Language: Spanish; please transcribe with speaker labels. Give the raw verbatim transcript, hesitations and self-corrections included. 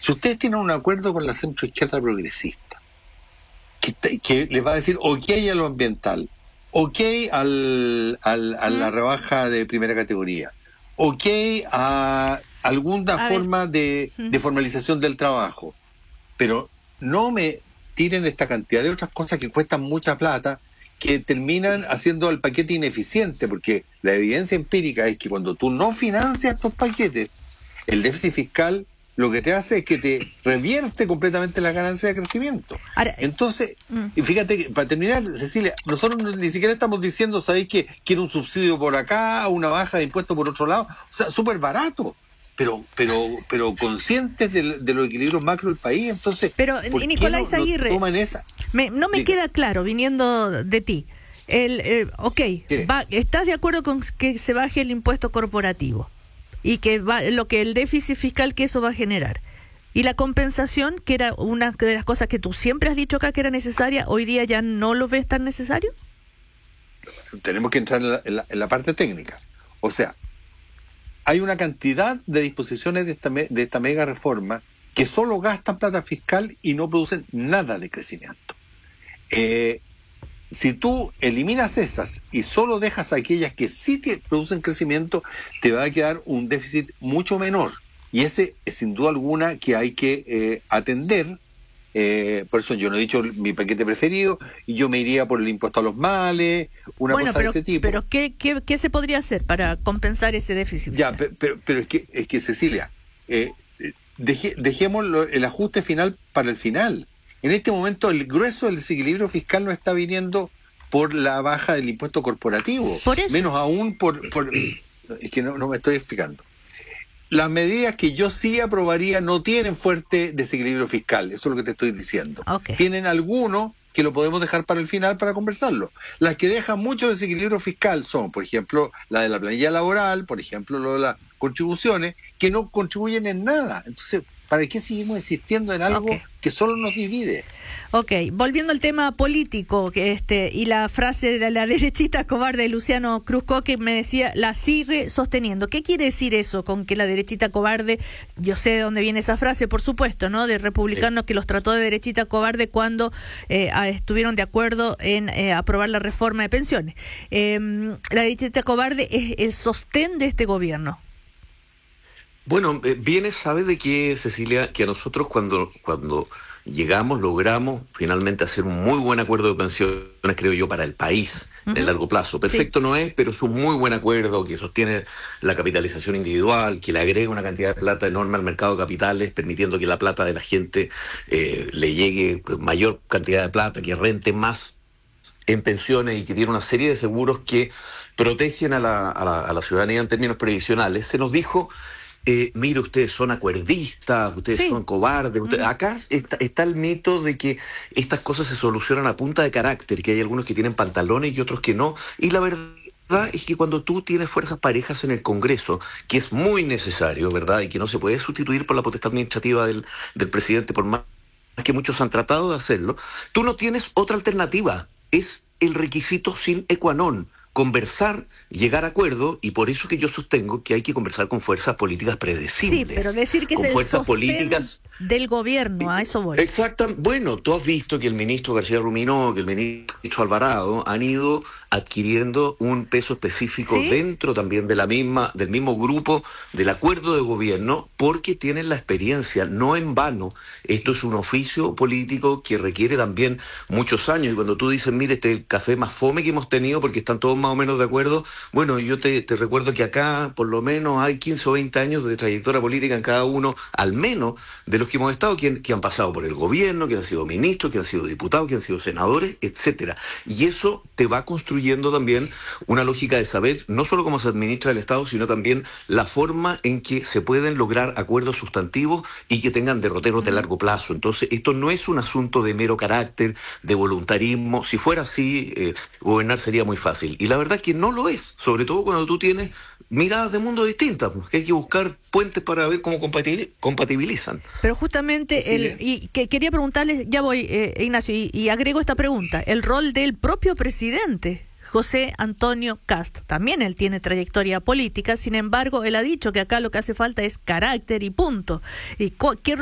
Speaker 1: Si ustedes tienen un acuerdo con la centroizquierda progresista, que, que les va a decir ok a lo ambiental, ok al, al, a la rebaja de primera categoría, ok a alguna
Speaker 2: A
Speaker 1: forma de, de formalización del trabajo, pero no me tiren esta cantidad de otras cosas que cuestan mucha plata, que terminan haciendo el paquete ineficiente, porque la evidencia empírica es que cuando tú no financias estos paquetes, el déficit fiscal lo que te hace es que te revierte completamente la ganancia de crecimiento.
Speaker 2: Ahora,
Speaker 1: Entonces,
Speaker 2: mm.
Speaker 1: y fíjate que, para terminar, Cecilia, nosotros ni siquiera estamos diciendo, ¿sabéis que quiere un subsidio por acá, una baja de impuestos por otro lado? O sea, súper barato. Pero pero pero conscientes de, de los equilibrios macro del país, entonces
Speaker 2: pero
Speaker 1: ¿por
Speaker 2: Nicolás
Speaker 1: qué no,
Speaker 2: Aguirre,
Speaker 1: no toman esa?
Speaker 2: Me, no me
Speaker 1: Diga.
Speaker 2: queda claro viniendo de ti. El, eh, ok, va, ¿estás de acuerdo con que se baje el impuesto corporativo y que va, lo que el déficit fiscal que eso va a generar? Y la compensación, que era una de las cosas que tú siempre has dicho acá que era necesaria, hoy día ya no lo ves tan necesario.
Speaker 1: Tenemos que entrar en la, en la, en la parte técnica. O sea, hay una cantidad de disposiciones de esta, me, de esta mega reforma que solo gastan plata fiscal y no producen nada de crecimiento. Eh, si tú eliminas esas y solo dejas aquellas que sí te producen crecimiento, te va a quedar un déficit mucho menor. Y ese es sin duda alguna que hay que eh, atender. Eh, por eso yo no he dicho mi paquete preferido, y yo me iría por el impuesto a los males, una
Speaker 2: bueno,
Speaker 1: cosa
Speaker 2: pero,
Speaker 1: de ese tipo.
Speaker 2: Pero ¿qué, qué, ¿qué se podría hacer para compensar ese déficit?
Speaker 1: Ya, pero, pero, pero es que es que Cecilia, eh, deje, dejemos lo, el ajuste final para el final. En este momento el grueso del desequilibrio fiscal no está viniendo por la baja del impuesto corporativo,
Speaker 2: por eso.
Speaker 1: menos aún por, por es que no, no me estoy explicando. Las medidas que yo sí aprobaría no tienen fuerte desequilibrio fiscal, eso es lo que te estoy diciendo.
Speaker 2: Okay.
Speaker 1: Tienen algunos que lo podemos dejar para el final para conversarlo. Las que dejan mucho desequilibrio fiscal son, por ejemplo, la de la planilla laboral, por ejemplo, lo de las contribuciones, que no contribuyen en nada. Entonces, ¿para qué seguimos insistiendo en algo okay. que solo nos divide?
Speaker 2: Ok, volviendo al tema político, que este y la frase de la derechita cobarde de Luciano Cruzco, que me decía, la sigue sosteniendo. ¿Qué quiere decir eso con que la derechita cobarde? Yo sé de dónde viene esa frase, por supuesto, ¿no? De republicanos sí. que los trató de derechita cobarde cuando eh, estuvieron de acuerdo en eh, aprobar la reforma de pensiones. Eh, la derechita cobarde es el sostén de este gobierno.
Speaker 3: Bueno, eh, bien sabe de que, Cecilia, que a nosotros cuando cuando llegamos, logramos finalmente hacer un muy buen acuerdo de pensiones, creo yo, para el país uh-huh. en el largo plazo. Perfecto sí. no es, pero es un muy buen acuerdo que sostiene la capitalización individual, que le agrega una cantidad de plata enorme al mercado de capitales, permitiendo que la plata de la gente eh, le llegue mayor cantidad de plata, que rente más en pensiones y que tiene una serie de seguros que protegen a la, a la, a la ciudadanía en términos previsionales. Se nos dijo... Eh, mire, ustedes son acuerdistas, ustedes sí. son cobardes. Ustedes... Mm. Acá está, está el mito de que estas cosas se solucionan a punta de carácter, que hay algunos que tienen pantalones y otros que no. Y la verdad es que cuando tú tienes fuerzas parejas en el Congreso, que es muy necesario, ¿verdad? Y que no se puede sustituir por la potestad administrativa del, del presidente, por más que muchos han tratado de hacerlo, tú no tienes otra alternativa. Es el requisito sine qua non. Conversar, llegar a acuerdo, y por eso que yo sostengo que hay que conversar con fuerzas políticas predecibles.
Speaker 2: Sí, pero decir que
Speaker 3: con
Speaker 2: es el
Speaker 3: fuerzas
Speaker 2: sostén
Speaker 3: políticas
Speaker 2: del gobierno, a eso voy.
Speaker 3: Exactamente. Bueno, tú has visto que el ministro García Ruminó, que el ministro Alvarado han ido adquiriendo un peso específico ¿sí? dentro también de la misma, del mismo grupo del acuerdo de gobierno, porque tienen la experiencia, no en vano. Esto es un oficio político que requiere también muchos años, y cuando tú dices, mire, este es el café más fome que hemos tenido porque están todos más o menos de acuerdo, bueno, yo te, te recuerdo que acá por lo menos hay quince o veinte años de trayectoria política en cada uno, al menos de los que hemos estado, que, que han pasado por el gobierno, que han sido ministros, que han sido diputados, que han sido senadores, etcétera. Y eso te va construyendo también una lógica de saber no solo cómo se administra el Estado, sino también la forma en que se pueden lograr acuerdos sustantivos y que tengan derroteros de largo plazo. Entonces, esto no es un asunto de mero carácter, de voluntarismo. Si fuera así, eh, gobernar sería muy fácil. Y la verdad es que no lo es, sobre todo cuando tú tienes miradas de mundo distintas, que hay que buscar puentes para ver cómo compatibilizan.
Speaker 2: Pero justamente, ¿sí? el y que quería preguntarles, ya voy, eh, Ignacio, y, y agrego esta pregunta, el rol del propio presidente, José Antonio Kast. También él tiene trayectoria política, sin embargo, él ha dicho que acá lo que hace falta es carácter y punto. ¿Y qué